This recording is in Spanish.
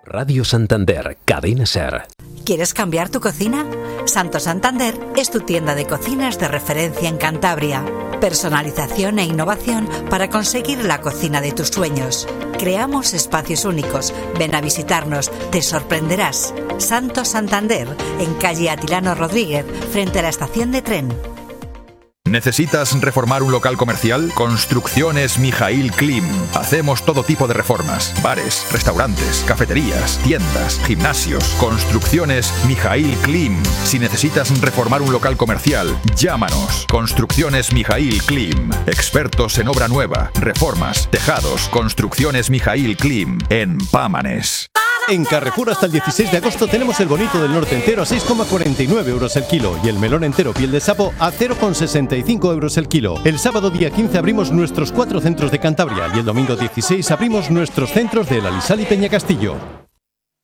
Radio Santander, Cadena SER. ¿Quieres cambiar tu cocina? Santo Santander es tu tienda de cocinas de referencia en Cantabria. Personalización e innovación para conseguir la cocina de tus sueños. Creamos espacios únicos. Ven a visitarnos, te sorprenderás. Santo Santander, en calle Atilano Rodríguez, frente a la estación de tren. ¿Necesitas reformar un local comercial? Construcciones Mijaíl Klim. Hacemos todo tipo de reformas. Bares, restaurantes, cafeterías, tiendas, gimnasios. Construcciones Mijaíl Klim. Si necesitas reformar un local comercial, llámanos. Construcciones Mijaíl Klim. Expertos en obra nueva, reformas, tejados. Construcciones Mijaíl Klim. En Pámanes. En Carrefour hasta el 16 de agosto tenemos el bonito del norte entero a 6,49 euros el kilo y el melón entero piel de sapo a 0,65 euros el kilo. El sábado día 15 abrimos nuestros 4 centros de Cantabria y el domingo 16 abrimos nuestros centros de El Alisal y Peñacastillo.